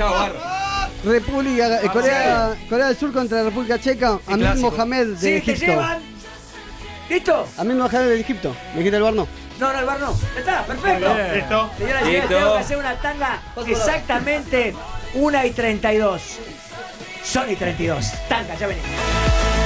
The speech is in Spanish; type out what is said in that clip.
Chao, Barro. Corea del Sur contra la República Checa. Amir Mohamed de Sí, te Egipto. llevan. ¿Listo? Amir Mohamed de Egipto. ¿Me dijiste el bar no? No, el bar no. Ya está, perfecto. Listo. Señoras y señores, tengo que hacer una tanga exactamente 1:32. Son y 32. Tanga, ya venimos.